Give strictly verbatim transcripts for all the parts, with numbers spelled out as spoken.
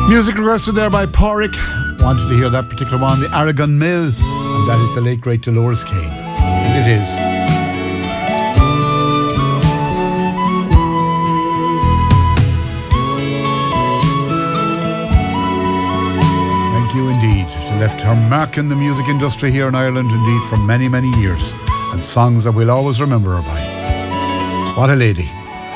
Music requested there by Porrick. Wanted to hear that particular one, the Aragon Mill, and that is the late great Dolores Kane. And it is. Thank you indeed. She left her mark in the music industry here in Ireland indeed for many, many years, and songs that we'll always remember her by. What a lady.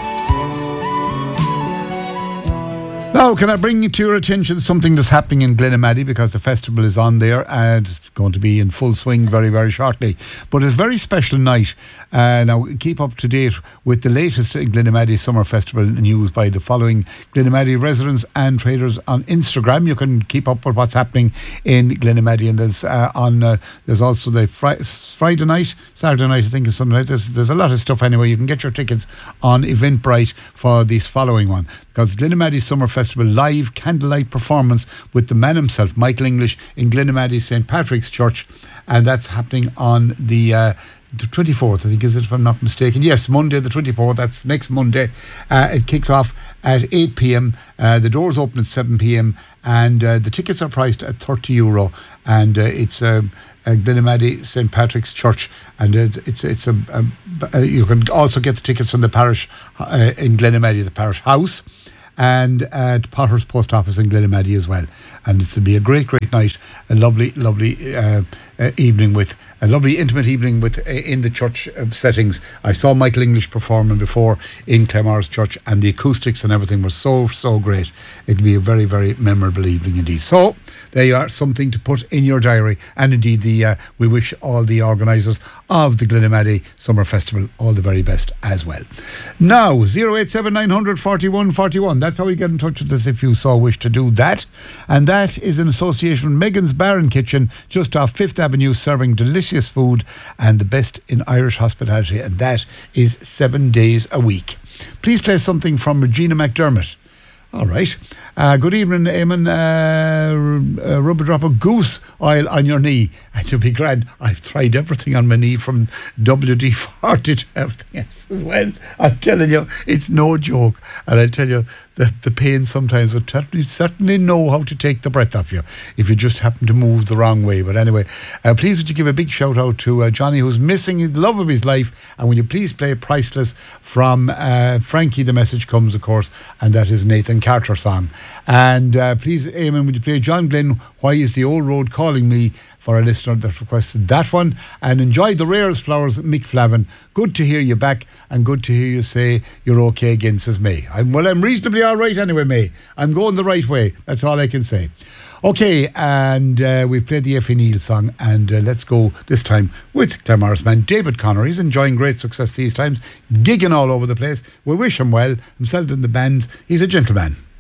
Now, can I bring to your attention something that's happening in Glenamaddy, because the festival is on there and it's going to be in full swing very, very shortly. But it's a very special night. Uh, now, keep up to date with the latest Glenamaddy Summer Festival news by the following Glenamaddy residents and traders on Instagram. You can keep up with what's happening in Glenamaddy. And there's uh, on uh, there's also the fri- Friday night, Saturday night, I think it's Sunday night. There's, there's a lot of stuff anyway. You can get your tickets on Eventbrite for this following one, because Glenamaddy Summer Festival live candlelight performance with the man himself, Michael English, in Glenamaddy Saint Patrick's Church, and that's happening on the uh, the twenty-fourth, I think, is it, if I'm not mistaken? Yes, Monday the twenty-fourth, that's next Monday. Uh, it kicks off at eight p.m. Uh, the doors open at seven p.m. and uh, the tickets are priced at thirty euro, and uh, it's uh, uh, Glenamaddy Saint Patrick's Church, and it, it's it's a, a, a you can also get the tickets from the parish uh, in Glenamaddy, the parish house, and at Potter's Post Office in Glenamaddy as well. And it's to be a great, great night, a lovely, lovely uh, uh, evening with, a lovely intimate evening with uh, in the church uh, settings. I saw Michael English performing before in Claremorris Church, and the acoustics and everything were so, so great. It'll be a very, very memorable evening indeed. So, there you are, something to put in your diary. And indeed, the uh, we wish all the organisers of the Glenamaddy Summer Festival all the very best as well. Now, oh eight seven nine hundred forty-one forty-one. That's how you get in touch with us if you so wish to do that. And that is in association with Megan's Bar and Kitchen, just off Fifth Avenue, serving delicious food and the best in Irish hospitality. And that is seven days a week. Please play something from Regina McDermott. All right. Uh, good evening, Eamon. Uh, uh, rub a drop of goose oil on your knee and you'll be grand. I've tried everything on my knee, from W D forty to everything else as well. I'm telling you, it's no joke. And I'll tell you, the, the pain sometimes would certainly, certainly know how to take the breath off you if you just happen to move the wrong way. But anyway, uh, please would you give a big shout out to uh, Johnny, who's missing his love of his life. And will you please play Priceless from uh, Frankie The Message Comes, of course, and that is Nathan Carter song. And uh, please, Eamon, would you play John Glenn, Why Is the Old Road Calling Me, for a listener that requested that one. And enjoy the rarest flowers, Mick Flavin. Good to hear you back, and good to hear you say you're okay again, says May. I'm, well, I'm reasonably all right anyway, May. I'm going the right way. That's all I can say. Okay, and uh, we've played the Effie Neal song, and uh, let's go this time with Claremorris man David Connor. He's enjoying great success these times, gigging all over the place. We wish him well, himself and the band. He's a gentleman.